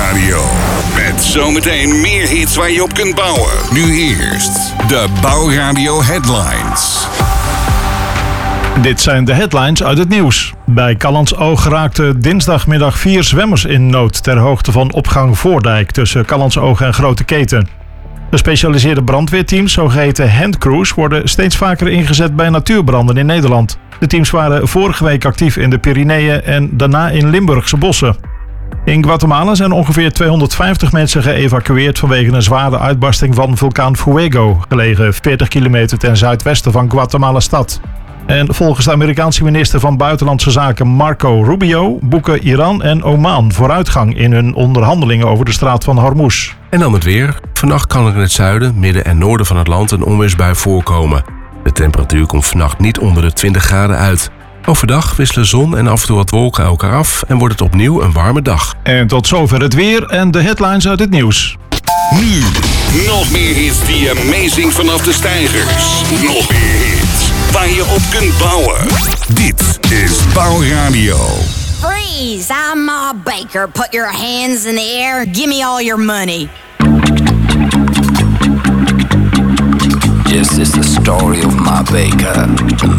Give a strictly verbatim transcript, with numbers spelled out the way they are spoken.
Bouwradio. Met zometeen meer hits waar je op kunt bouwen. Nu eerst de Bouwradio Headlines. Dit zijn de headlines uit het nieuws. Bij Callantsoog raakten dinsdagmiddag vier zwemmers in nood ter hoogte van opgang Voordijk tussen Callantsoog en Grote Keten. Gespecialiseerde brandweerteams, zogeheten handcrews, worden steeds vaker ingezet bij natuurbranden in Nederland. De teams waren vorige week actief in de Pyreneeën en daarna in Limburgse bossen. In Guatemala zijn ongeveer tweehonderdvijftig mensen geëvacueerd vanwege een zware uitbarsting van vulkaan Fuego, gelegen veertig kilometer ten zuidwesten van Guatemala-stad. En volgens de Amerikaanse minister van Buitenlandse Zaken Marco Rubio boeken Iran en Oman vooruitgang in hun onderhandelingen over de straat van Hormuz. En dan het weer. Vannacht kan er in het zuiden, midden en noorden van het land een onweersbui voorkomen. De temperatuur komt vannacht niet onder de twintig graden uit. Overdag wisselen zon en af en toe wat wolken elkaar af en wordt het opnieuw een warme dag. En tot zover het weer en de headlines uit het nieuws. Nu, nog meer hits die amazing vanaf de steigers. Nog meer hits waar je op kunt bouwen. Dit is Bouwradio. Freeze, I'm Ma Baker. Put your hands in the air. Give me all your money. This is the story of Ma Baker.